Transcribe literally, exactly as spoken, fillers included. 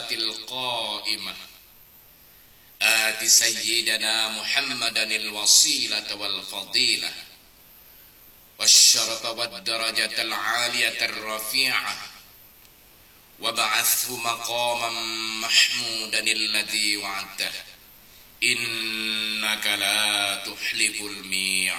الصلاة القائمة آت سيدنا محمدا الوسيلة والفضيلة والشرف والدرجة العالية الرفيعة وابعثه مقاما محمودا الذي وعدته إنك لا تخلف الميعاد.